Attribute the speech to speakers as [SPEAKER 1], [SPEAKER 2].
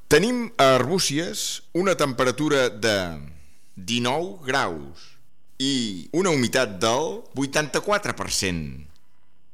[SPEAKER 1] Tenim a Arbúcies una temperatura de 19 graus i una humitat del 84%.